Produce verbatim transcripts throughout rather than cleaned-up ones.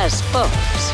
Esports.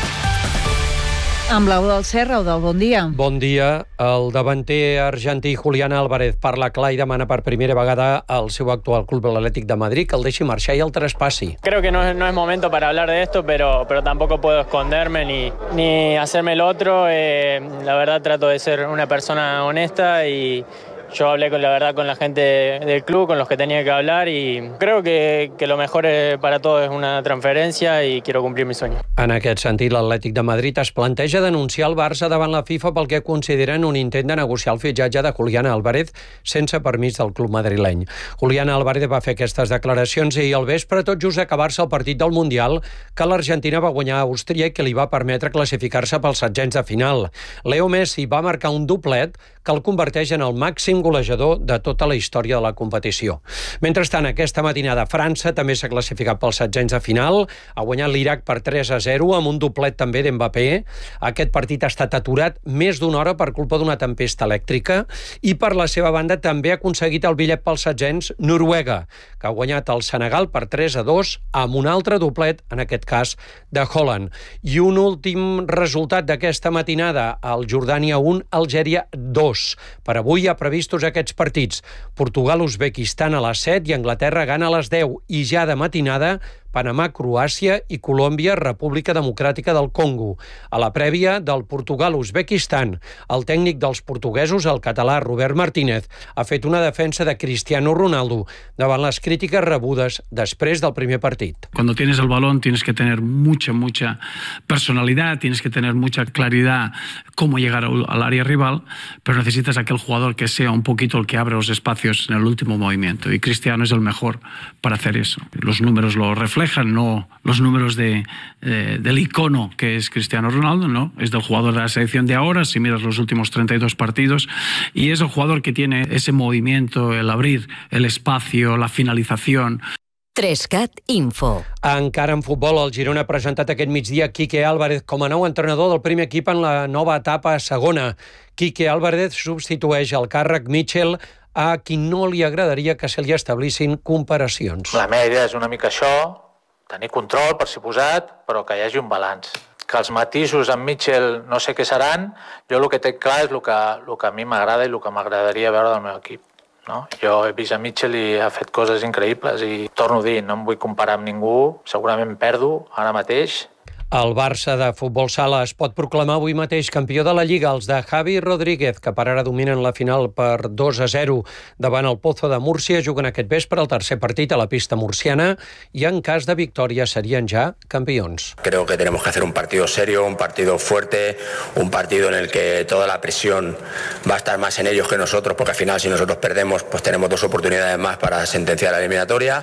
Amb l'Eudald del Serra, Eudald, bon dia. Bon dia. El davanter argentí Julián Álvarez parla clar i demana per primera vegada al seu actual club, l'Atlètic de Madrid, que el deixi marxar i el traspassi. Creo que no es, no es momento para hablar de esto, pero, pero tampoco puedo esconderme ni, ni hacerme el otro. Eh, la verdad trato de ser una persona honesta y yo hablé con la verdad con la gente del club, con los que tenía que hablar y creo que, que lo mejor para todos es una transferencia y quiero cumplir mi sueño. En aquest sentit, l'Atlètic de Madrid es planteja denunciar el Barça davant la FIFA pel que consideren un intent de negociar el fitxatge de Julián Álvarez sense permís del club madrileny. Julián Álvarez va fer aquestes declaracions ahir al vespre, tot just acabar-se el partit del Mundial que l'Argentina va guanyar a Àustria i que li va permetre classificar-se pels setzents de final. Leo Messi va marcar un doblet que el converteix en el màxim golejador de tota la història de la competició. Mentrestant, aquesta matinada França també s'ha classificat pels setzents de final, ha guanyat l'Iraq per tres a zero amb un doblet també d'Mbappé. Aquest partit ha estat aturat més d'una hora per culpa d'una tempesta elèctrica i per la seva banda també ha aconseguit el bitllet pels setzents Noruega, que ha guanyat el Senegal per tres a dos amb un altre doblet, en aquest cas de Haaland. I un últim resultat d'aquesta matinada, el Jordània un, Algèria dos. Per avui hi ha previstos aquests partits. Portugal-Uzbekistan a les set i Anglaterra gana a les deu. I ja de matinada, Panamà, Croàcia i Colòmbia, República Democràtica del Congo. A la prèvia del Portugal-Uzbekistan, el tècnic dels portuguesos, el català Robert Martínez, ha fet una defensa de Cristiano Ronaldo davant les crítiques rebudes després del primer partit. Cuando tienes el balón tienes que tener mucha, mucha personalidad, tienes que tener mucha claridad cómo llegar al área rival, pero necesitas aquel jugador que sea un poquito el que abre los espacios en el último movimiento. Y Cristiano es el mejor para hacer eso. Los números lo reflejan. No los números de, eh, del icono que es Cristiano Ronaldo, no, es del jugador de la selección de ahora, si miras los últimos treinta y dos partidos, y es el jugador que tiene ese movimiento, el abrir el espacio, la finalización. Trescat Info. Encara en futbol, el Girona ha presentat aquest migdia Quique Álvarez com a nou entrenador del primer equip en la nova etapa a segona. Quique Álvarez substitueix el càrrec Mitchell, a qui no li agradaria que se li establissin comparacions. La meva idea és una mica això, tenir control per si posat, però que hi hagi un balanç. Que els matisos amb Mitchell no sé què seran, jo el que tinc clar és el que, el que a mi m'agrada i el que m'agradaria veure del meu equip. No? Jo he vist a Mitchell i ha fet coses increïbles i torno a dir, no em vull comparar amb ningú, segurament perdo ara mateix. El Barça de futbol sala es pot proclamar avui mateix campió de la Lliga. Els de Javi Rodríguez, que per ara dominen la final per dos a zero davant el Pozo de Múrcia, juguen aquest vespre el tercer partit a la pista murciana i en cas de victòria serien ja campions. Creo que tenemos que hacer un partido serio, un partido fuerte, un partido en el que toda la presión va a estar más en ellos que nosotros, porque al final si nosotros perdemos pues tenemos dos oportunidades más para sentenciar la eliminatoria.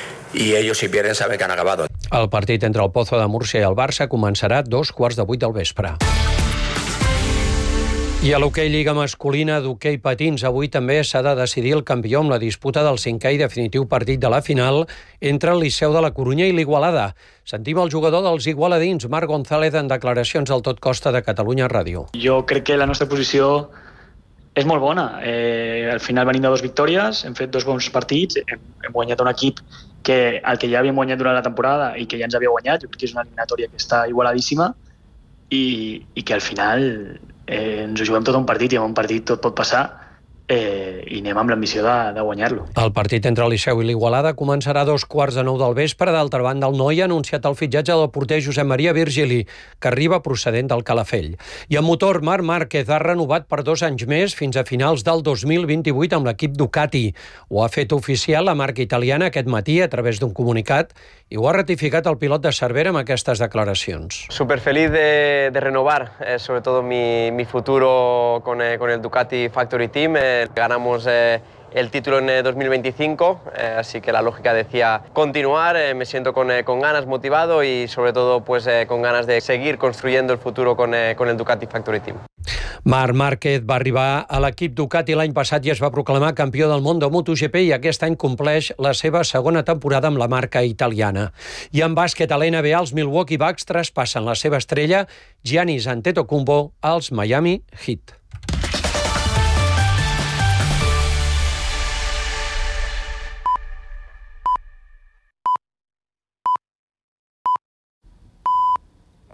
I ells, si pierden, saben que han acabat. El partit entre el Pozo de Múrcia i el Barça començarà a dos quarts de vuit del vespre. I a l'hoquei Lliga masculina d'hoquei patins, avui també s'ha de decidir el campió amb la disputa del cinquè i definitiu partit de la final entre el Liceu de la Corunya i l'Igualada. Sentim el jugador dels igualadins, Marc González, en declaracions al Tot Costa de Catalunya Ràdio. Jo crec que la nostra posició és molt bona. Eh, al final venim de dues victòries, hem fet dos bons partits, hem, hem guanyat un equip que el que ja havíem guanyat durant la temporada i que ja ens havia guanyat, jo crec que és una eliminatòria que està igualadíssima i, i que al final eh, ens ho juguem tot un partit i en un partit tot pot passar eh, i anem amb l'ambició de, de guanyar-lo. El partit entre el Liceu i l'Igualada començarà a dos quarts de nou del vespre. D'altra banda, el Noi ha anunciat el fitxatge del porter Josep Maria Virgili, que arriba procedent del Calafell. I en motor, Marc Márquez ha renovat per dos anys més fins a finals del dos mil vint-i-vuit amb l'equip Ducati. Ho ha fet oficial la marca italiana aquest matí a través d'un comunicat i ho ha ratificat el pilot de Cervera amb aquestes declaracions. Súper feliz de, de renovar, eh, sobre todo mi, mi futuro con, eh, con el Ducati Factory Team. Eh, ganamos eh, el título en eh, dos mil veinticinco, eh, así que la lógica decía continuar. Eh, me siento con, eh, con ganas, motivado y sobre todo pues, eh, con ganas de seguir construyendo el futuro con, eh, con el Ducati Factory Team. Marc Márquez va arribar a l'equip Ducati l'any passat i es va proclamar campió del món de MotoGP i aquest any compleix la seva segona temporada amb la marca italiana. I en bàsquet a l'N B A, els Milwaukee Bucks traspassen la seva estrella Giannis Antetokounmpo als Miami Heat.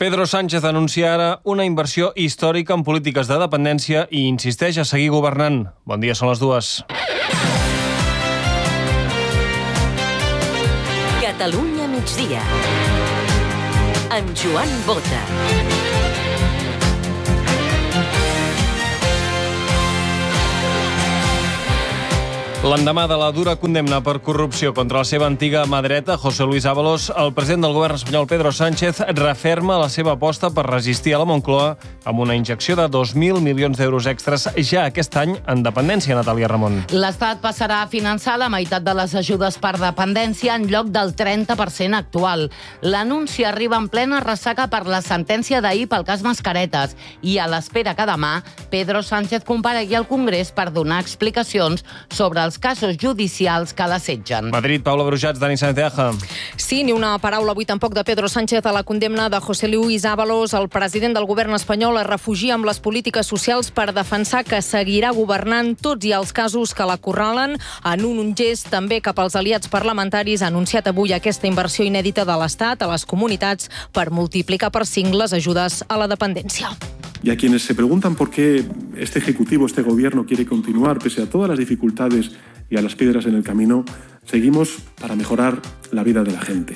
Pedro Sánchez anuncia ara una inversió històrica en polítiques de dependència i insisteix a seguir governant. Bon dia, són les dues. Catalunya migdia. Amb Joan Bota. L'endemà de la dura condemna per corrupció contra la seva antiga mà dreta, José Luis Ábalos, el president del govern espanyol, Pedro Sánchez, referma la seva aposta per resistir a la Moncloa amb una injecció de dos mil milions d'euros extras ja aquest any en dependència, Natàlia Ramon. L'Estat passarà a finançar la meitat de les ajudes per dependència en lloc del trenta per cent actual. L'anunci arriba en plena ressaca per la sentència d'ahir pel cas Mascaretes i a l'espera que demà Pedro Sánchez comparegui al Congrés per donar explicacions sobre els casos judicials que l'assetgen. Madrid, Paula Brujats, Dani Sáenz de Aja. Sí, ni una paraula avui tampoc de Pedro Sánchez a la condemna de José Luis Ábalos. El president del govern espanyol es refugia amb les polítiques socials per defensar que seguirà governant tots i els casos que l'acorralen. En un gest també cap als aliats parlamentaris ha anunciat avui aquesta inversió inèdita de l'Estat a les comunitats per multiplicar per cinc les ajudes a la dependència. Y a quienes se preguntan por qué este Ejecutivo, este Gobierno quiere continuar pese a todas las dificultades y a las piedras en el camino, seguimos para mejorar la vida de la gente.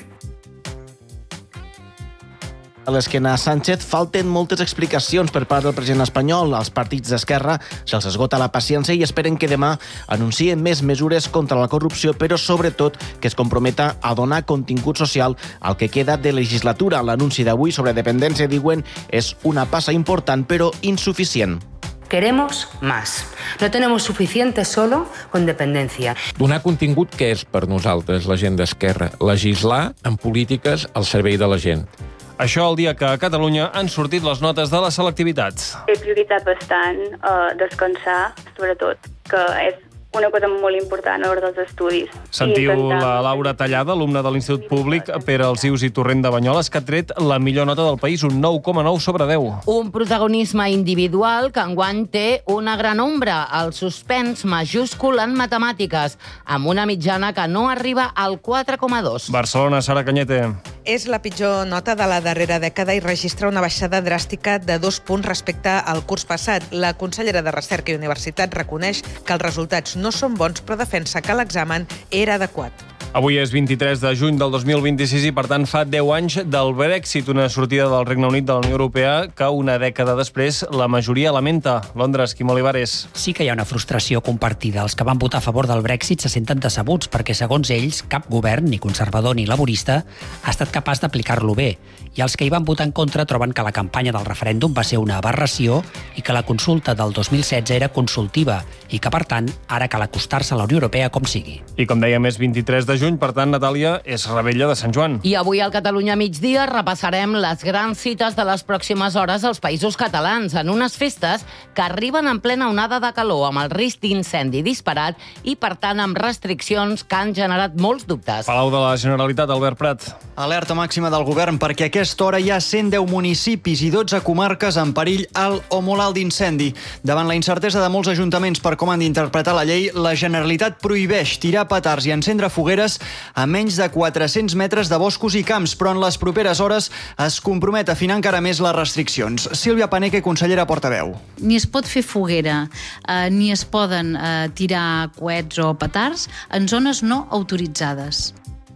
A l'esquena Sánchez falten moltes explicacions per part del president espanyol. Els partits d'Esquerra se'ls esgota la paciència i esperen que demà anuncien més mesures contra la corrupció, però sobretot que es comprometa a donar contingut social al que queda de legislatura. L'anunci d'avui sobre dependència, diuen, és una passa important però insuficient. Queremos más. No tenemos suficiente solo con dependencia. Donar contingut, què és per nosaltres, la gent d'Esquerra? Legislar en polítiques al servei de la gent. Això el dia que a Catalunya han sortit les notes de la selectivitat. He prioritzat bastant uh, descansar, sobretot, que és una cosa molt important a l'hora dels estudis. Sentiu la Laura Tallada, alumna de l'Institut Públic per als Ius i Torrent de Banyoles, que ha tret la millor nota del país, un nou coma nou sobre deu. Un protagonisme individual que enguany té una gran ombra, el suspens majúscul en matemàtiques, amb una mitjana que no arriba al quatre coma dos. Barcelona, Sara Cañete. És la pitjor nota de la darrera dècada i registra una baixada dràstica de dos punts respecte al curs passat. La consellera de Recerca i Universitat reconeix que els resultats no són bons, però defensa que l'examen era adequat. Avui és vint-i-tres de juny del dos mil vint-i-sis i, per tant, fa deu anys del Brexit, una sortida del Regne Unit de la Unió Europea que una dècada després la majoria lamenta. Londres, Quim Olivares. Sí que hi ha una frustració compartida. Els que van votar a favor del Brexit se senten decebuts perquè, segons ells, cap govern, ni conservador ni laborista, ha estat capaç d'aplicar-lo bé. I els que hi van votar en contra troben que la campanya del referèndum va ser una aberració i que la consulta del dos mil setze era consultiva i que, per tant, ara cal acostar-se a la Unió Europea com sigui. I com dèiem, és vint-i-tres de juny, per tant, Natàlia, és Revetlla de Sant Joan. I avui al Catalunya migdia repassarem les grans cites de les pròximes hores als països catalans, en unes festes que arriben en plena onada de calor, amb el risc d'incendi disparat i, per tant, amb restriccions que han generat molts dubtes. Palau de la Generalitat, Albert Prat. Alerta màxima del govern perquè a aquesta hora hi ha cent deu municipis i dotze comarques en perill alt o molt alt d'incendi. Davant la incertesa de molts ajuntaments per com han d'interpretar la llei, la Generalitat prohibeix tirar petards i encendre fogueres a menys de quatre-cents metres de boscos i camps, però en les properes hores es compromet a afinar encara més les restriccions. Sílvia Paneque, consellera portaveu. Ni es pot fer foguera, eh, ni es poden eh, tirar coets o petards en zones no autoritzades.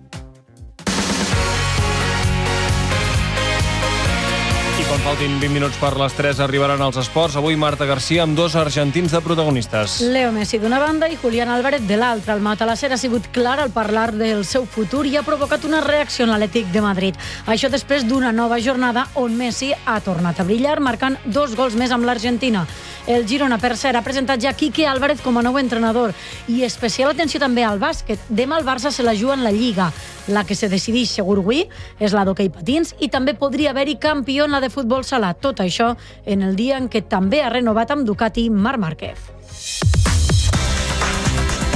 Quan faltin vint minuts per les tres arribaran als esports. Avui Marta Garcia amb dos argentins de protagonistes. Leo Messi d'una banda i Julián Álvarez de l'altra. El matalasser ha sigut clar al parlar del seu futur i ha provocat una reacció en l'Atlètic de Madrid. Això després d'una nova jornada on Messi ha tornat a brillar, marcant dos gols més amb l'Argentina. El Girona, per cert, ha presentat ja Quique Álvarez com a nou entrenador. I especial atenció també al bàsquet. Demà el Barça se la juga en la Lliga. La que se decideix segur avui és la d'hoquei patins i també podria haver-hi campió en la de futbol sala. Tot això en el dia en què també ha renovat amb Ducati Marc Márquez.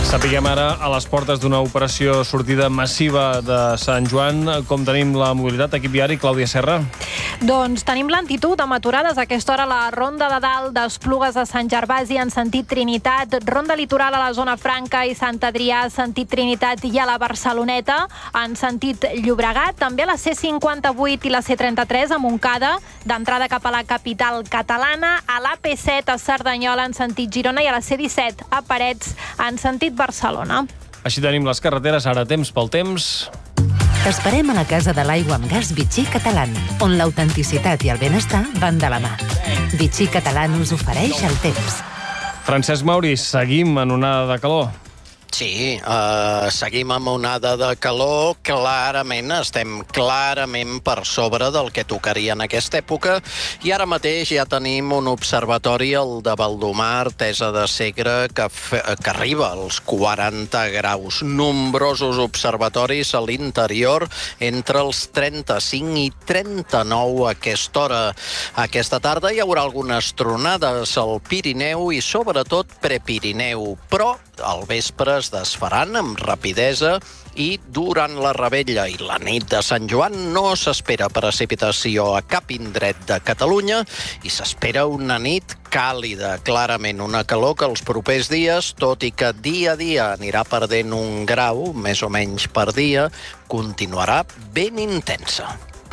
Sapiguem ara, a les portes d'una operació sortida massiva de Sant Joan, com tenim la mobilitat, equip viari, Clàudia Serra? Doncs tenim lentitud amb aturades a aquesta hora a la Ronda de Dalt d'Esplugues a Sant Gervasi en sentit Trinitat, Ronda Litoral a la zona Franca i Sant Adrià, sentit Trinitat i a la Barceloneta, en sentit Llobregat, també a la C cinquanta-vuit i la C trenta-tres a Montcada, d'entrada cap a la capital catalana, a l'A P set a Cerdanyola en sentit Girona i a la C disset a Parets en sentit Barcelona. Així tenim les carreteres, ara temps pel temps. T'esperem a la Casa de l'Aigua amb gas Vichy Catalan, on l'autenticitat i el benestar van de la mà. Vichy Catalan us ofereix el temps. Francesc Mauri, seguim en onada de calor. Sí, eh, seguim amb onada de calor, clarament, estem clarament per sobre del que tocaria en aquesta època i ara mateix ja tenim un observatori, el de Valdomar, Artesa de Segre, que, fe, que arriba als quaranta graus. Nombrosos observatoris a l'interior entre els trenta-cinc i trenta-nou a aquesta hora. Aquesta tarda hi haurà algunes tronades al Pirineu i sobretot Prepirineu, però al vespre es desfaran amb rapidesa i durant la revetlla i la nit de Sant Joan no s'espera precipitació a cap indret de Catalunya i s'espera una nit càlida, clarament una calor que els propers dies, tot i que dia a dia anirà perdent un grau, més o menys per dia, continuarà ben intensa.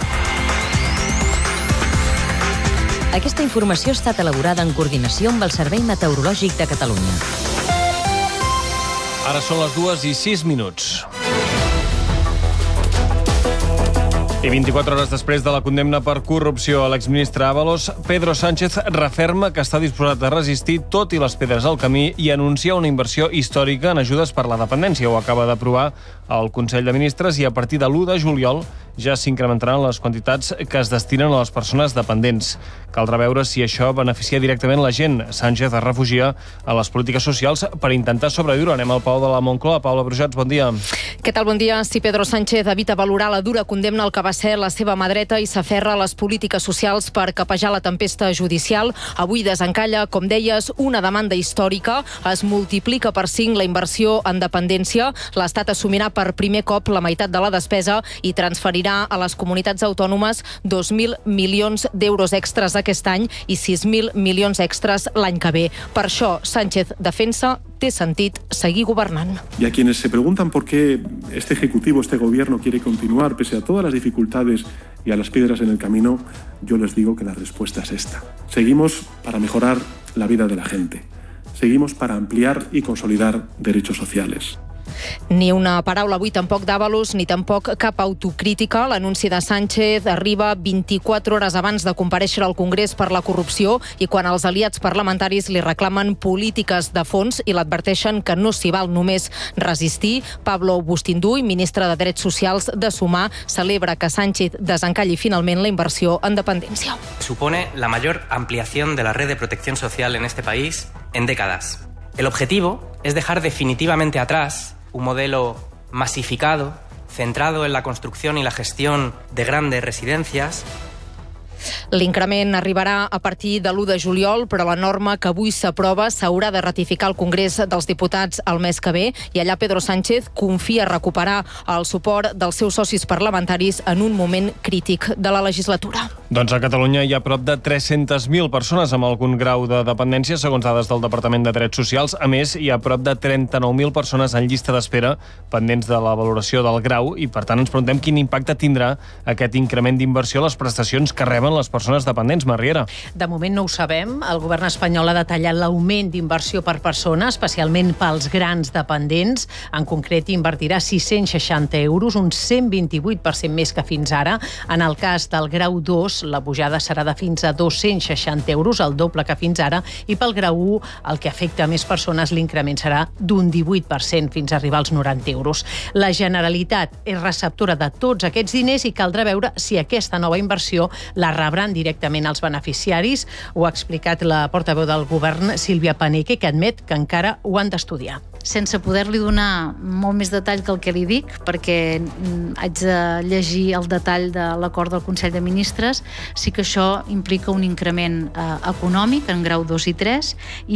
Aquesta informació ha estat elaborada en coordinació amb el Servei Meteorològic de Catalunya. Ara són les dues i sis minuts. I vint-i-quatre hores després de la condemna per corrupció a l'exministre Ábalos, Pedro Sánchez referma que està disposat a resistir tot i les pedres al camí i anuncia una inversió històrica en ajudes per la dependència. Ho acaba d'aprovar el Consell de Ministres i a partir de l'u de juliol ja s'incrementaran les quantitats que es destinen a les persones dependents. Caldrà veure si això beneficia directament la gent. Sánchez es refugia a les polítiques socials per intentar sobreviure. Anem al Palau de la Moncloa. Paula Brujats, bon dia. Què tal, bon dia? Si Pedro Sánchez evita valorar la dura condemna al que va ser la seva mà dreta i s'aferra a les polítiques socials per capejar la tempesta judicial, avui desencalla, com deies, una demanda històrica. Es multiplica per cinc la inversió en dependència. L'Estat assumirà per primer cop la meitat de la despesa i transferirà a les comunitats autònomes dos mil milions d'euros extras aquest any i sis mil milions extras l'any que ve. Per això, Sánchez defensa té sentit seguir gobernant. Y a quienes se preguntan por qué este Ejecutivo, este Gobierno quiere continuar pese a todas las dificultades y a las piedras en el camino, yo les digo que la respuesta es esta. Seguimos para mejorar la vida de la gente. Seguimos para ampliar y consolidar derechos sociales. Ni una paraula avui tampoc d'Ábalos, ni tampoc cap autocrítica. L'anunci de Sánchez arriba vint-i-quatre hores abans de comparèixer al Congrés per la corrupció i quan els aliats parlamentaris li reclamen polítiques de fons i l'adverteixen que no s'hi val només resistir. Pablo Bustinduy, ministre de Drets Socials de Sumar, celebra que Sánchez desencalli finalment la inversió en dependència. Supone la mayor ampliación de la red de protección social en este país en décadas. El objetivo es dejar definitivamente atrás un modelo masificado, centrado en la construcción y la gestión de grandes residencias. L'increment arribarà a partir de l'u de juliol, però la norma que avui s'aprova s'haurà de ratificar al Congrés dels Diputats el mes que ve i allà Pedro Sánchez confia recuperar el suport dels seus socis parlamentaris en un moment crític de la legislatura. Doncs a Catalunya hi ha prop de tres-centes mil persones amb algun grau de dependència, segons dades del Departament de Drets Socials. A més, hi ha prop de trenta-nou mil persones en llista d'espera pendents de la valoració del grau i, per tant, ens preguntem quin impacte tindrà aquest increment d'inversió a les prestacions que reben les persones dependents, Mariera. De moment no ho sabem. El govern espanyol ha detallat l'augment d'inversió per persona, especialment pels grans dependents. En concret, invertirà sis-cents seixanta euros, un cent vint-i-vuit per cent més que fins ara. En el cas del grau dos, la pujada serà de fins a dos-cents seixanta euros, el doble que fins ara, i pel grau u, el que afecta a més persones, l'increment serà d'un divuit per cent fins a arribar als noranta euros. La Generalitat és receptora de tots aquests diners i caldrà veure si aquesta nova inversió la rebran directament als beneficiaris. Ho ha explicat la portaveu del govern, Sílvia Paneque, que admet que encara ho han d'estudiar. Sense poder-li donar molt més detall que el que li dic, perquè haig de llegir el detall de l'acord del Consell de Ministres, sí que això implica un increment eh, econòmic en grau dos i tres i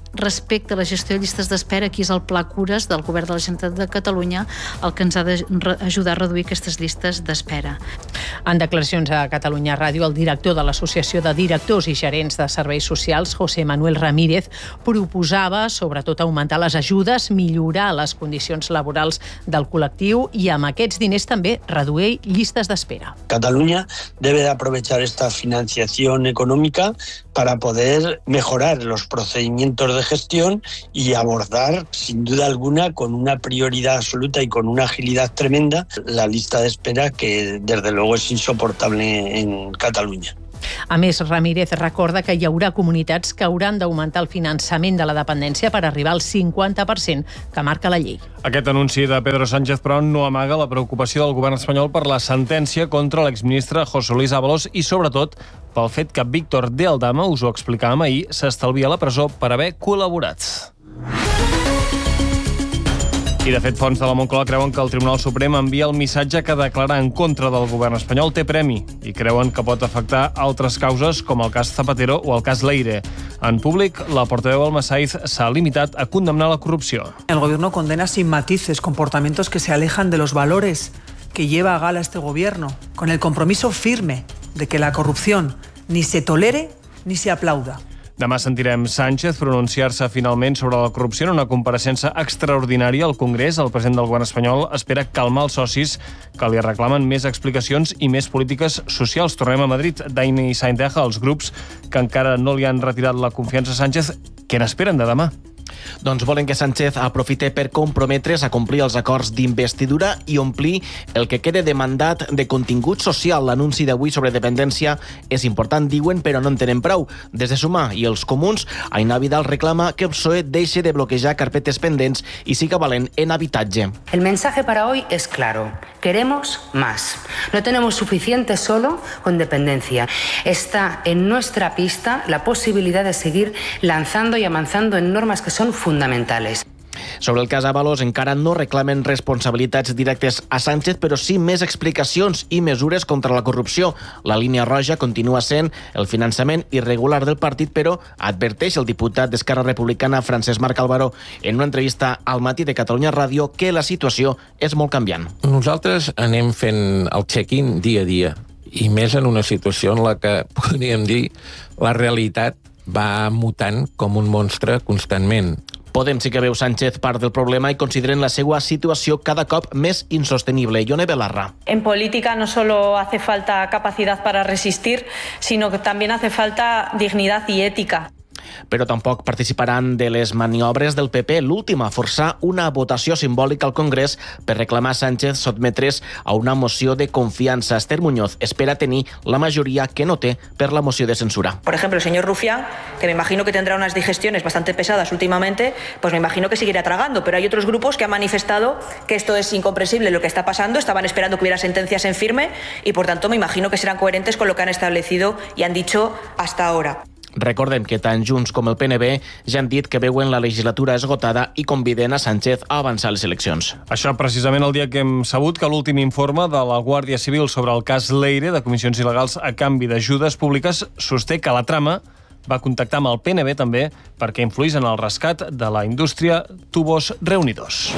respecte a la gestió de llistes d'espera, aquí és el Pla Cures del Govern de la Generalitat de Catalunya el que ens ha d'ajudar a reduir aquestes llistes d'espera. En declaracions a Catalunya Ràdio, el director de l'Associació de Directors i Gerents de Serveis Socials, José Manuel Ramírez, proposava sobretot augmentar les ajudes, millorar les condicions laborals del col·lectiu i amb aquests diners també reduir llistes d'espera. Cataluña debe de aprovechar esta financiación económica para poder mejorar los procedimientos de gestión y abordar, sin duda alguna, con una prioridad absoluta y con una agilidad tremenda, la lista de espera que, desde luego, es insoportable en Catalunya. A més, Ramírez recorda que hi haurà comunitats que hauran d'augmentar el finançament de la dependència per arribar al cinquanta per cent que marca la llei. Aquest anunci de Pedro Sánchez, però, no amaga la preocupació del govern espanyol per la sentència contra l'exministre José Luis Ábalos i, sobretot, pel fet que Víctor de Aldama, us ho explicàvem ahir, s'estalvia a la presó per haver col·laborat. I, de fet, fonts de la Moncloa creuen que el Tribunal Suprem envia el missatge que declarar en contra del govern espanyol té premi i creuen que pot afectar altres causes com el cas Zapatero o el cas Leire. En públic, la portaveu Alma Saiz s'ha limitat a condemnar la corrupció. El gobierno condena sin matices comportamientos que se alejan de los valores que lleva a gala este gobierno, con el compromiso firme de que la corrupción ni se tolere ni se aplauda. Demà sentirem Sánchez pronunciar-se finalment sobre la corrupció en una compareixença extraordinària al Congrés. El president del govern espanyol espera calmar els socis que li reclamen més explicacions i més polítiques socials. Tornem a Madrid. Daini Sainteja, els grups que encara no li han retirat la confiança a Sánchez, què n'esperen de demà? Doncs volen que Sánchez aprofite per comprometre's a complir els acords d'investidura i omplir el que quede de mandat de contingut social. L'anunci d'avui sobre dependència és important, diuen, però no en tenen prou. Des de Sumar i els comuns, Aina Vidal reclama que el P S O E deixe de bloquejar carpetes pendents i siga valent en habitatge. El mensaje para hoy es claro. Queremos más. No tenemos suficiente solo con dependencia. Está en nuestra pista la posibilidad de seguir lanzando y avanzando en normas que son fundamentales. Sobre el cas Ábalos encara no reclamen responsabilitats directes a Sánchez, però sí més explicacions i mesures contra la corrupció. La línia roja continua sent el finançament irregular del partit, però adverteix el diputat d'Esquerra Republicana Francesc Marc Álvaro en una entrevista al Matí de Catalunya Ràdio que la situació és molt canviant. Nosaltres anem fent el check-in dia a dia, i més en una situació en la que, podríem dir, la realitat va mutant com un monstre constantment. Podem sí que veu Sánchez part del problema i consideren la seva situació cada cop més insostenible. Ione Belarra. En política no solo hace falta capacidad para resistir, sino que también hace falta dignidad y ética. Però tampoc participaran de les maniobres del P P. L'última, forçar una votació simbòlica al Congrés per reclamar a Sánchez sotmetre's a una moció de confiança. Esther Muñoz espera tenir la majoria que no té per la moció de censura. Por ejemplo, el señor Rufián, que me imagino que tendrá unas digestiones bastante pesadas últimamente, pues me imagino que seguirá tragando, pero hay otros grupos que han manifestado que esto es incomprensible lo que está pasando, estaban esperando que hubiera sentencias en firme y, por tanto, me imagino que serán coherentes con lo que han establecido y han dicho hasta ahora. Recordem que tant Junts com el P N B ja han dit que veuen la legislatura esgotada i conviden a Sánchez a avançar les eleccions. Això precisament el dia que hem sabut que l'últim informe de la Guàrdia Civil sobre el cas Leire de comissions il·legals a canvi d'ajudes públiques sosté que la trama va contactar amb el P N B també perquè influís en el rescat de la indústria Tubos Reunidos.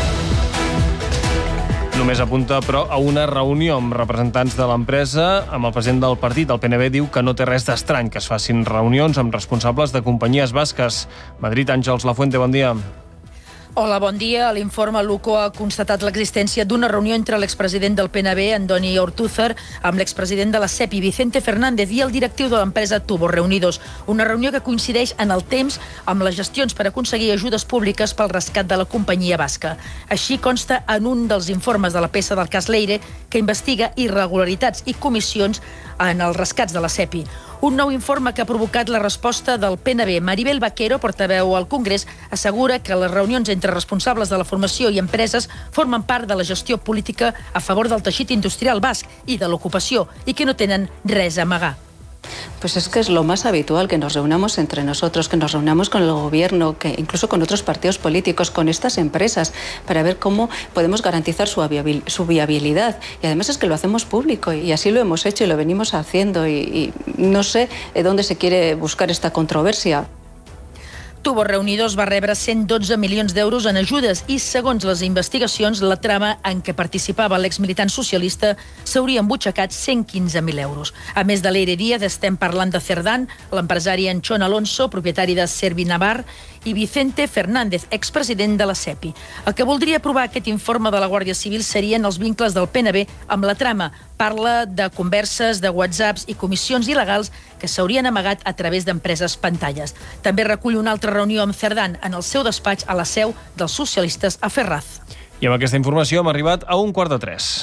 Només apunta, però, a una reunió amb representants de l'empresa amb el president del partit. El P N B diu que no té res d'estrany que es facin reunions amb responsables de companyies basques. Madrid, Àngels Lafuente, bon dia. Hola, bon dia. L'informe Luco ha constatat l'existència d'una reunió entre l'expresident del P N B, Andoni Ortúzar, amb l'expresident de la SEPI, Vicente Fernández, i el directiu de l'empresa Tubos Reunidos. Una reunió que coincideix en el temps amb les gestions per aconseguir ajudes públiques pel rescat de la companyia basca. Així consta en un dels informes de la peça del cas Leire, que investiga irregularitats i comissions en els rescats de la SEPI. Un nou informe que ha provocat la resposta del P N B. Maribel Vaquero, portaveu al Congrés, assegura que les reunions entre responsables de la formació i empreses formen part de la gestió política a favor del teixit industrial basc i de l'ocupació i que no tenen res a amagar. Pues es que es lo más habitual que nos reunamos entre nosotros, que nos reunamos con el gobierno, que incluso con otros partidos políticos, con estas empresas, para ver cómo podemos garantizar su viabil- su viabilidad. Y además es que lo hacemos público y así lo hemos hecho y lo venimos haciendo y, y no sé dónde se quiere buscar esta controversia. Tubos Reunidos va rebre cent dotze milions d'euros en ajudes i, segons les investigacions, la trama en què participava l'exmilitant socialista s'hauria embutxacat cent quinze mil euros. A més de l'Eire Díaz, estem parlant de Cerdán, l'empresari Anchón Alonso, propietari de Servinavar, i Vicente Fernández, expresident de la SEPI. El que voldria provar aquest informe de la Guàrdia Civil serien els vincles del P N B amb la trama. Parla de converses, de whatsapps i comissions il·legals que s'haurien amagat a través d'empreses pantalles. També recull una altra reunió amb Cerdán en el seu despatx a la seu dels socialistes a Ferraz. I amb aquesta informació hem arribat a un quart de tres.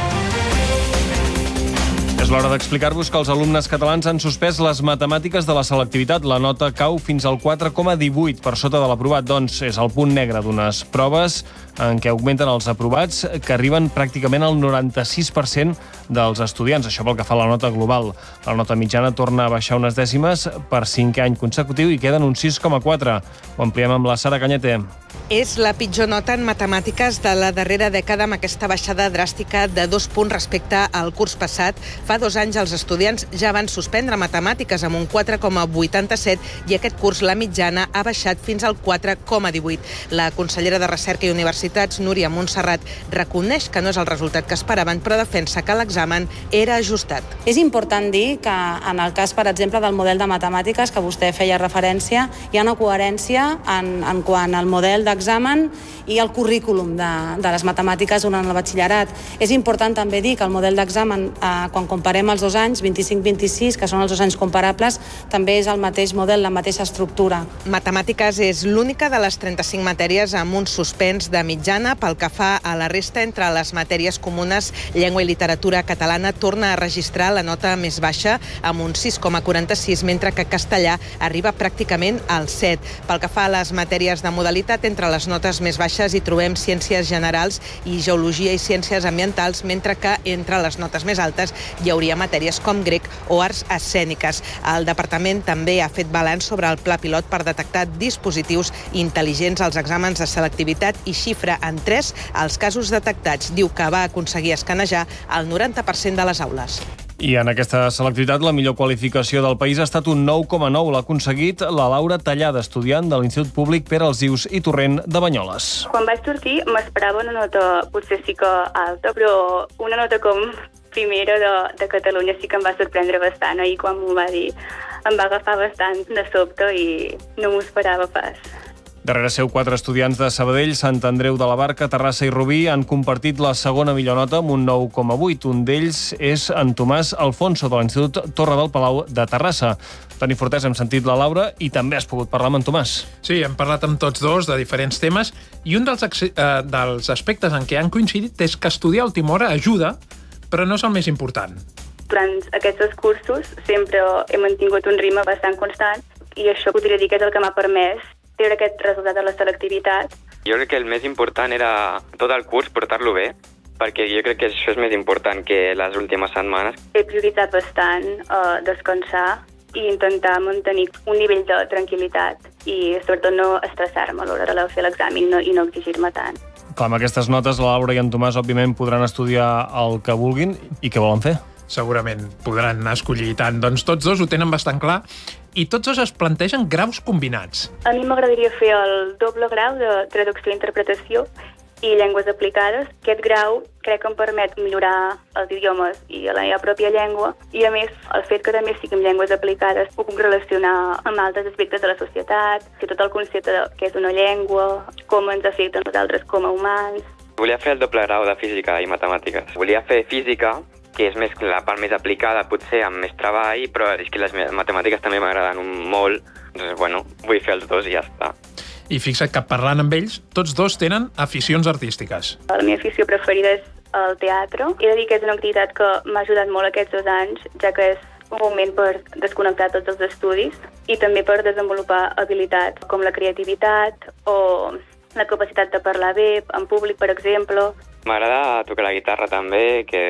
És l'hora d'explicar-vos que els alumnes catalans han suspès les matemàtiques de la selectivitat. La nota cau fins al quatre coma divuit per sota de l'aprovat. Doncs és el punt negre d'unes proves en què augmenten els aprovats, que arriben pràcticament al noranta-sis per cent dels estudiants. Això pel que fa a la nota global. La nota mitjana torna a baixar unes dècimes per cinquè any consecutiu i queden un sis coma quatre. Ho ampliem amb la Sara Cañete. És la pitjor nota en matemàtiques de la darrera dècada, amb aquesta baixada dràstica de dos punts respecte al curs passat. Fa dos anys els estudiants ja van suspendre matemàtiques amb un quatre coma vuitanta-set i aquest curs la mitjana ha baixat fins al quatre coma divuit. La consellera de Recerca i Universitats, Núria Montserrat, reconeix que no és el resultat que esperaven, però defensa que l'examen era ajustat. És important dir que en el cas, per exemple, del model de matemàtiques, que vostè feia referència, hi ha una coherència en, en quant al model d'examen i el currículum de, de les matemàtiques durant el batxillerat. És important també dir que el model d'examen, eh, quan comparem els dos anys, vint-i-cinc vint-i-sis, que són els dos anys comparables, també és el mateix model, la mateixa estructura. Matemàtiques és l'única de les trenta-cinc matèries amb un suspens de mitjana. Pel que fa a la resta, entre les matèries comunes, llengua i literatura catalana torna a registrar la nota més baixa, amb un sis coma quaranta-sis, mentre que castellà arriba pràcticament al set. Pel que fa a les matèries de modalitat, entre les notes més baixes hi trobem ciències generals i geologia i ciències ambientals, mentre que entre les notes més altes hi hauria matèries com grec o arts escèniques. El departament també ha fet balanç sobre el pla pilot per detectar dispositius intel·ligents als exàmens de selectivitat i xifra en tres els casos detectats. Diu que va aconseguir escanejar el noranta per cent de les aules. I en aquesta selectivitat la millor qualificació del país ha estat un nou coma nou. L'ha aconseguit la Laura Tallada, estudiant de l'Institut Públic Pere Alsius i Torrent de Banyoles. Quan vaig sortir m'esperava una nota potser sí que alta, però una nota com primera de, de Catalunya sí que em va sorprendre bastant. Ahir quan m'ho va dir em va agafar bastant de sobte i no m'ho esperava pas. Darrere seu, quatre estudiants de Sabadell, Sant Andreu de la Barca, Terrassa i Rubí han compartit la segona millor nota amb un nou coma vuit. Un d'ells és en Tomàs Alfonso, de l'Institut Torre del Palau de Terrassa. Toni Fortés, hem sentit la Laura i també has pogut parlar amb en Tomàs. Sí, hem parlat amb tots dos de diferents temes i un dels, eh, dels aspectes en què han coincidit és que estudiar a última hora ajuda, però no és el més important. Durant aquests cursos sempre he mantingut un ritme bastant constant i això podria dir que és el que m'ha permès treure aquest resultat de la selectivitat. Jo crec que el més important era tot el curs portar-lo bé, perquè jo crec que això és més important que les últimes setmanes. He prioritzat bastant uh, descansar i intentar mantenir un nivell de tranquil·litat i sobretot no estressar-me a l'hora de fer l'examen no, i no exigir-me tant. Clar, amb aquestes notes la Laura i en Tomàs òbviament podran estudiar el que vulguin. I què volen fer? Segurament podran escollir tant. Doncs tots dos ho tenen bastant clar i tots dos es plantegen graus combinats. A mi m'agradaria fer el doble grau de traducció i interpretació i llengües aplicades. Aquest grau crec que em permet millorar els idiomes i la meva pròpia llengua i, a més, el fet que també sigui en llengües aplicades ho puc relacionar amb altres aspectes de la societat, tot el concepte de què és una llengua, com ens afecta a nosaltres com a humans. Volia fer el doble grau de física i matemàtiques. Volia fer física, que és més la part més aplicada, potser amb més treball, però és que les matemàtiques també m'agraden molt, doncs, bueno, vull fer els dos i ja està. I fixa't que parlant amb ells, tots dos tenen aficions artístiques. La meva afició preferida és el teatre. He de dir que és una activitat que m'ha ajudat molt aquests dos anys, ja que és un moment per desconnectar tots els estudis i també per desenvolupar habilitats com la creativitat o la capacitat de parlar bé en públic, per exemple. M'agrada tocar la guitarra també, que...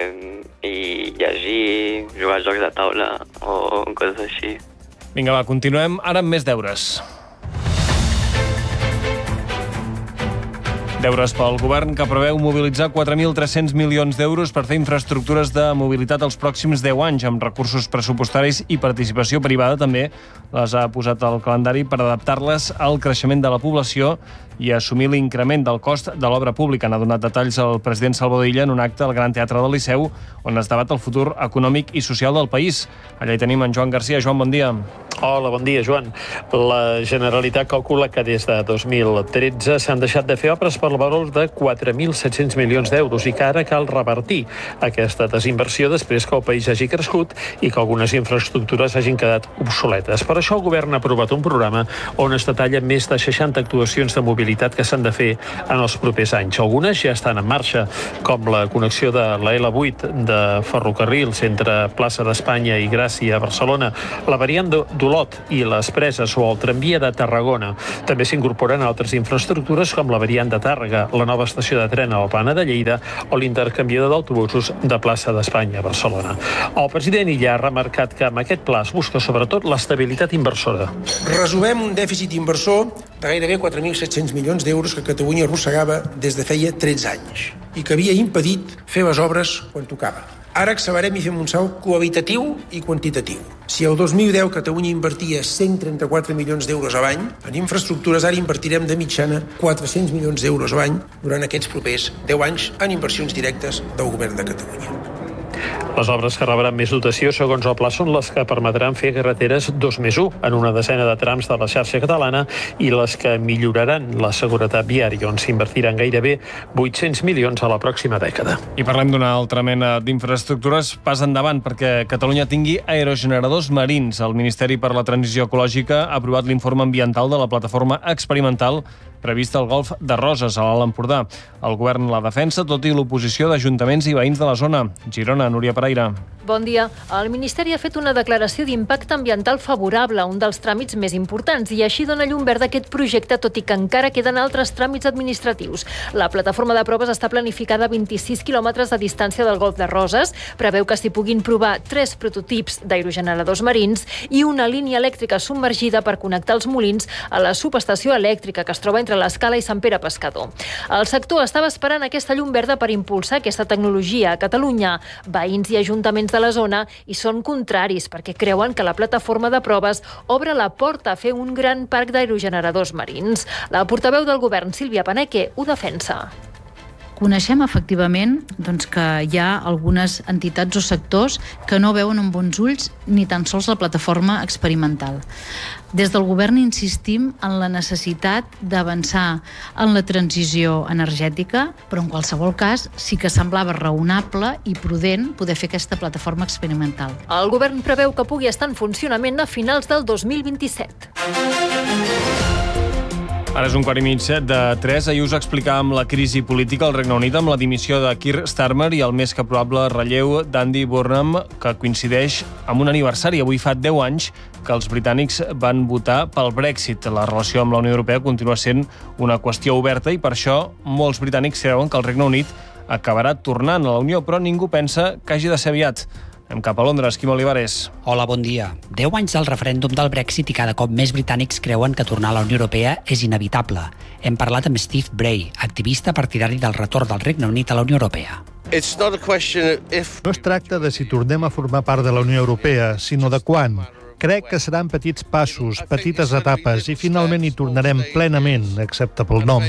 i llegir, jugar a jocs de taula o coses així. Vinga, va, continuem ara amb més deures. Deures pel govern que preveu mobilitzar quatre mil tres-cents milions d'euros per fer infraestructures de mobilitat els pròxims deu anys, amb recursos pressupostaris i participació privada també. Les ha posat al calendari per adaptar-les al creixement de la població i assumir l'increment del cost de l'obra pública. N'ha donat detalls el president Salvador Illa en un acte al Gran Teatre del Liceu, on es debat el futur econòmic i social del país. Allà hi tenim en Joan Garcia. Joan, bon dia. Hola, bon dia, Joan. La Generalitat calcula que des de dos mil tretze s'han deixat de fer obres per valor de quatre mil set-cents milions d'euros i que ara cal revertir aquesta desinversió després que el país hagi crescut i que algunes infraestructures hagin quedat obsoletes. Per això el govern ha aprovat un programa on es detalla més de seixanta actuacions de mobilitat que s'han de fer en els propers anys. Algunes ja estan en marxa, com la connexió de la L vuit de ferrocarrils entre Plaça d'Espanya i Gràcia a Barcelona, la variant d'Olot i les Preses o el tramvia de Tarragona. També s'incorporen altres infraestructures com la variant de Tàrrega, la nova estació de tren a Plana de Lleida o l'intercanviador d'autobusos de Plaça d'Espanya a Barcelona. El president Illa ha remarcat que amb aquest pla es busca sobretot l'estabilitat inversora. Resumem un dèficit inversor de gairebé quatre mil set-cents milions d'euros que Catalunya arrossegava des de feia tretze anys i que havia impedit fer les obres quan tocava. Ara accelerem i fem un salt qualitatiu i quantitatiu. Si el dos mil deu Catalunya invertia cent trenta-quatre milions d'euros a l'any, en infraestructures ara invertirem de mitjana quatre-cents milions d'euros a l'any durant aquests propers deu anys en inversions directes del govern de Catalunya. Les obres que rebran més dotació, segons el pla, són les que permetran fer carreteres dos més u en una desena de trams de la xarxa catalana i les que milloraran la seguretat viària, on s'invertiran gairebé vuit-cents milions a la pròxima dècada. I parlem d'una altra mena d'infraestructures pas endavant perquè Catalunya tingui aerogeneradors marins. El Ministeri per la Transició Ecològica ha aprovat l'informe ambiental de la plataforma experimental prevista al Golf de Roses, a l'Alt Empordà. El govern la defensa, tot i l'oposició d'ajuntaments i veïns de la zona. Girona, Núria Pereira. Bon dia. El Ministeri ha fet una declaració d'impacte ambiental favorable, un dels tràmits més importants, i així dona llum verda a aquest projecte, tot i que encara queden altres tràmits administratius. La plataforma de proves està planificada a vint-i-sis quilòmetres de distància del Golf de Roses. Preveu que s'hi puguin provar tres prototips d'aerogeneradors marins i una línia elèctrica submergida per connectar els molins a la subestació elèctrica que es troba entre l'Escala i Sant Pere Pescador. El sector estava esperant aquesta llum verda per impulsar aquesta tecnologia a Catalunya. Veïns i ajuntaments de la zona hi són contraris perquè creuen que la plataforma de proves obre la porta a fer un gran parc d'aerogeneradors marins. La portaveu del govern, Sílvia Paneque, ho defensa. Coneixem efectivament doncs, que hi ha algunes entitats o sectors que no veuen amb bons ulls ni tan sols la plataforma experimental. Des del govern insistim en la necessitat d'avançar en la transició energètica, però en qualsevol cas sí que semblava raonable i prudent poder fer aquesta plataforma experimental. El govern preveu que pugui estar en funcionament a finals del dos mil vint-i-set. Ara és un quart i mig de tres. Ahir us explicàvem la crisi política al Regne Unit amb la dimissió de Keir Starmer i el més que probable relleu d'Andy Burnham, que coincideix amb un aniversari. Avui fa deu anys que els britànics van votar pel Brexit. La relació amb la Unió Europea continua sent una qüestió oberta i per això molts britànics creuen que el Regne Unit acabarà tornant a la Unió, però ningú pensa que hagi de ser aviat. Anem cap a Londres. Quim Olivares. Hola, bon dia. Deu anys del referèndum del Brexit i cada cop més britànics creuen que tornar a la Unió Europea és inevitable. Hem parlat amb Steve Bray, activista partidari del retorn del Regne Unit a la Unió Europea. No es tracta de si tornem a formar part de la Unió Europea, sinó de quan. Crec que seran petits passos, petites etapes, i finalment hi tornarem plenament, excepte pel nom.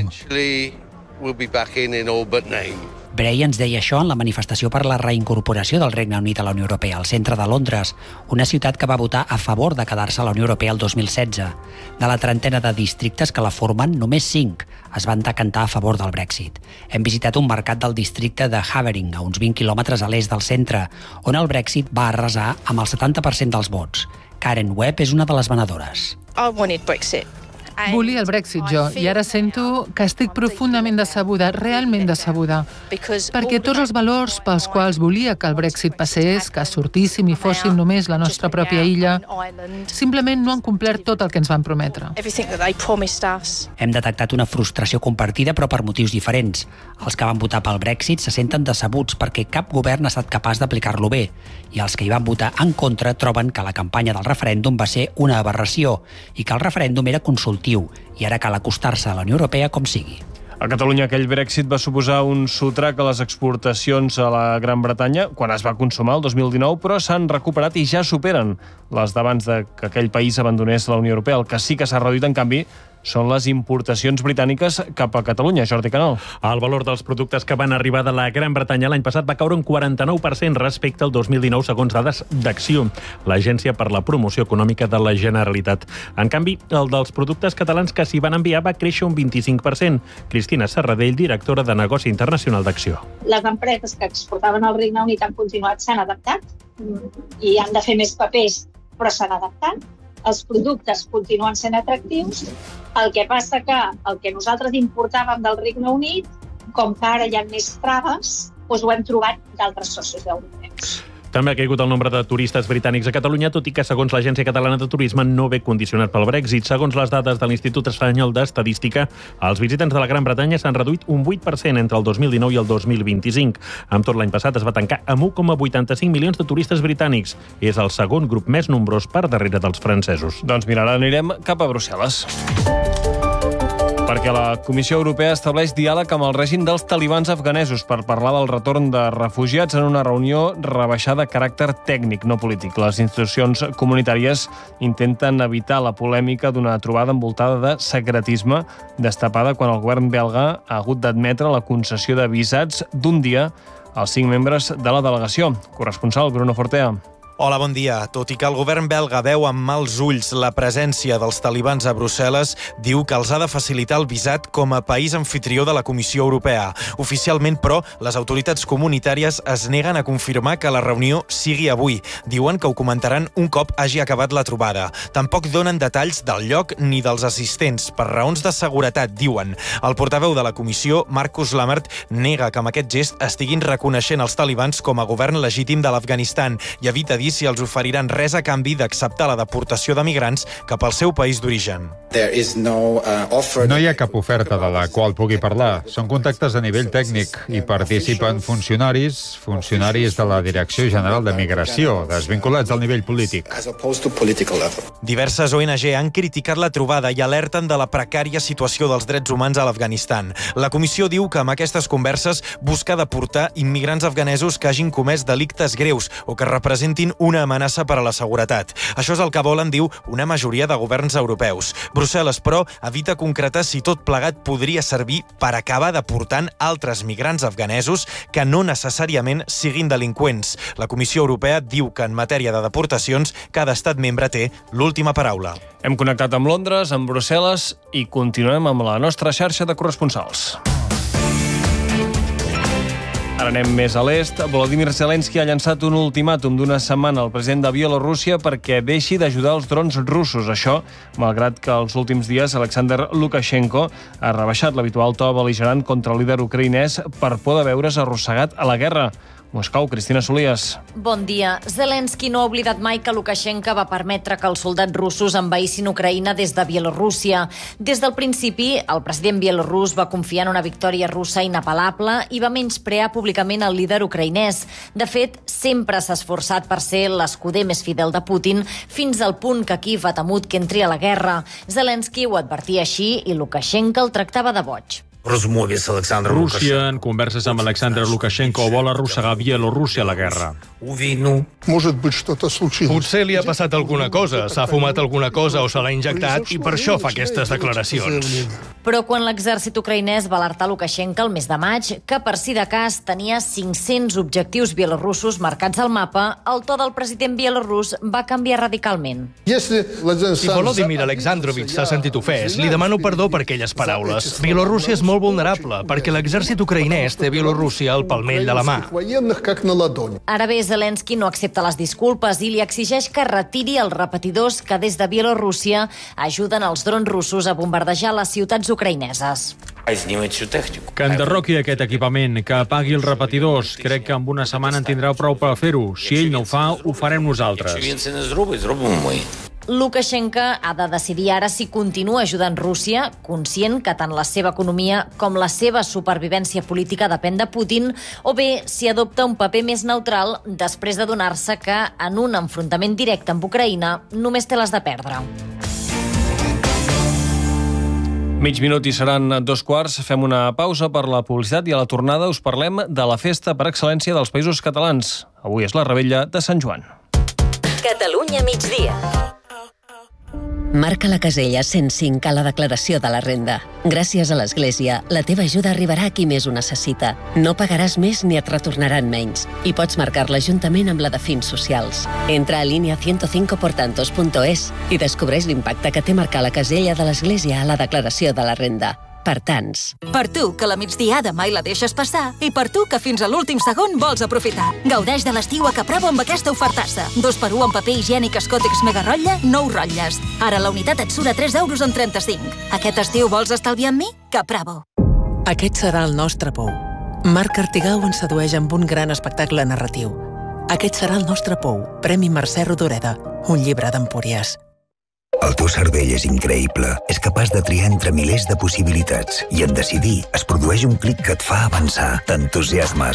Bray ens deia això en la manifestació per la reincorporació del Regne Unit a la Unió Europea al centre de Londres, una ciutat que va votar a favor de quedar-se a la Unió Europea el dos mil setze. De la trentena de districtes que la formen, només cinc es van decantar a favor del Brexit. Hem visitat un mercat del districte de Havering, a uns vint quilòmetres a l'est del centre, on el Brexit va arrasar amb el setanta per cent dels vots. Karen Webb és una de les venedores. I wanted Brexit. Volia el Brexit jo, i ara sento que estic profundament decebuda, realment decebuda, perquè tots els valors pels quals volia que el Brexit passés, que sortíssim i fóssim només la nostra pròpia illa, simplement no han complert tot el que ens van prometre. Hem detectat una frustració compartida, però per motius diferents. Els que van votar pel Brexit se senten decebuts perquè cap govern ha estat capaç d'aplicar-lo bé, i els que hi van votar en contra troben que la campanya del referèndum va ser una aberració i que el referèndum era consultiu i ara cal acostar-se a la Unió Europea com sigui. A Catalunya aquell Brexit va suposar un sotrac a les exportacions a la Gran Bretanya quan es va consumar el dos mil dinou, però s'han recuperat i ja superen les d'abans de que aquell país abandonés la Unió Europea. El que sí que s'ha reduït, en canvi, són les importacions britàniques cap a Catalunya. Jordi Canal. El valor dels productes que van arribar de la Gran Bretanya l'any passat va caure un quaranta-nou per cent respecte al dos mil dinou, segons dades d'Acció, l'Agència per la Promoció Econòmica de la Generalitat. En canvi, el dels productes catalans que s'hi van enviar va créixer un vint-i-cinc per cent. Cristina Serradell, directora de Negoci Internacional d'Acció. Les empreses que exportaven al Regne Unit han continuat, s'han adaptat i han de fer més papers, però s'han adaptat. Els productes continuen sent atractius. El que passa que el que nosaltres importàvem del Regne Unit, com que ara hi ha més traves, doncs ho hem trobat d'altres socis europeus. També ha caigut el nombre de turistes britànics a Catalunya, tot i que, segons l'Agència Catalana de Turisme, no ve condicionat pel Brexit. Segons les dades de l'Institut Espanyol d'Estadística, els visitants de la Gran Bretanya s'han reduït un vuit per cent entre el dos mil dinou i el dos mil vint-i-cinc. Amb tot, l'any passat es va tancar amb un coma vuitanta-cinc milions de turistes britànics. És el segon grup més nombrós per darrere dels francesos. Doncs mira, ara anirem cap a Brussel·les. Perquè la Comissió Europea estableix diàleg amb el règim dels talibans afganesos per parlar del retorn de refugiats en una reunió rebaixada de caràcter tècnic, no polític. Les institucions comunitàries intenten evitar la polèmica d'una trobada envoltada de secretisme destapada quan el govern belga ha hagut d'admetre la concessió de visats d'un dia als cinc membres de la delegació. Corresponsal Bruno Fortea. Hola, bon dia. Tot i que el govern belga veu amb mals ulls la presència dels talibans a Brussel·les, diu que els ha de facilitar el visat com a país anfitrió de la Comissió Europea. Oficialment, però, les autoritats comunitàries es neguen a confirmar que la reunió sigui avui. Diuen que ho comentaran un cop hagi acabat la trobada. Tampoc donen detalls del lloc ni dels assistents, per raons de seguretat, diuen. El portaveu de la Comissió, Marcus Lammert, nega que amb aquest gest estiguin reconeixent els talibans com a govern legítim de l'Afganistan i evita dir si els oferiran res a canvi d'acceptar la deportació de migrants cap al seu país d'origen. No hi ha cap oferta de la qual pugui parlar. Són contactes a nivell tècnic i participen funcionaris, funcionaris de la Direcció General de Migració, desvinculats al nivell polític. Diverses O N G han criticat la trobada i alerten de la precària situació dels drets humans a l'Afganistan. La comissió diu que amb aquestes converses busca deportar immigrants afganesos que hagin comès delictes greus o que representin una amenaça per a la seguretat. Això és el que volen, diu, una majoria de governs europeus. Brussel·les, però, evita concretar si tot plegat podria servir per acabar deportant altres migrants afganesos que no necessàriament siguin delinqüents. La Comissió Europea diu que en matèria de deportacions cada estat membre té l'última paraula. Hem connectat amb Londres, amb Brussel·les i continuem amb la nostra xarxa de corresponsals. Ara anem més a l'est. Volodymyr Zelensky ha llançat un ultimàtum d'una setmana al president de Bielorússia perquè deixi d'ajudar els drons russos. Això, malgrat que els últims dies Alexander Lukashenko ha rebaixat l'habitual to bel·ligerant contra el líder ucraïnès per por de veure's arrossegat a la guerra. Moscou, Cristina Solies. Bon dia. Zelensky no ha oblidat mai que Lukashenko va permetre que els soldats russos envaïssin Ucraïna des de Bielorússia. Des del principi, el president bielorús va confiar en una victòria russa inapel·lable i va menysprear públicament el líder ucraïnès. De fet, sempre s'ha esforçat per ser l'escuder més fidel de Putin fins al punt que Kíev ha temut que entri a la guerra. Zelensky ho advertia així i Lukashenko el tractava de boig. Rússia, en converses amb Alexander Lukashenko, vol arrossegar Bielorússia a la guerra. Potser li ha passat alguna cosa, s'ha fumat alguna cosa o se l'ha injectat i per això fa aquestes declaracions. Però quan l'exèrcit ucraïnès va alertar Lukashenko el mes de maig que per si de cas tenia cinc-cents objectius bielorussos marcats al mapa, el to del president bielorús va canviar radicalment. Si Volodymyr Alexandrovich s'ha sentit ofès, li demano perdó per aquelles paraules. Bielorússia és molt vulnerable perquè l'exèrcit ucraïnès té Bielorússia al palmell de la mà. Ara bé, Zelensky no accepta les disculpes i li exigeix que retiri els repetidors que des de Bielorússia ajuden els drons russos a bombardejar les ciutats ucraïneses. Que enderroqui aquest equipament, que apagui els repetidors. Crec que amb una setmana en tindrà prou per fer-ho. Si ell no ho fa, ho farem nosaltres. Lukashenko ha de decidir ara si continua ajudant Rússia, conscient que tant la seva economia com la seva supervivència política depèn de Putin, o bé si adopta un paper més neutral després de donar-se que en un enfrontament directe amb Ucraïna només té les de perdre. Mig minut i seran dos quarts. Fem una pausa per la publicitat i a la tornada us parlem de la festa per excel·lència dels Països Catalans. Avui és la Revetlla de Sant Joan. Catalunya migdia. Marca la casella cent cinc a la declaració de la renda. Gràcies a l'Església, la teva ajuda arribarà a qui més ho necessita. No pagaràs més ni et retornaran menys. I pots marcar-la juntament amb la de fins socials. Entra a línia ciento cinco por tantos punto es i descobreix l'impacte que té marcar la casella de l'Església a la declaració de la renda. Per tants. Per tu, que la migdiada mai la deixes passar, i per tu, que fins a l'últim segon vols aprofitar. Gaudeix de l'estiu a Capravo amb aquesta ofertassa. Dos per un en paper higiènic Escòtex Mega Rotlle, nou rotlles. Ara la unitat et surt a tres euros amb trenta-cinc. Aquest estiu vols estalviar amb mi? Capravo. Aquest serà el nostre pou. Marc Artigau ens sedueix amb un gran espectacle narratiu. Aquest serà el nostre pou. Premi Mercè Rodoreda. Un llibre d'Empúries. El teu cervell és increïble. És capaç de triar entre milers de possibilitats. I en decidir es produeix un clic que et fa avançar. T'entusiasmes.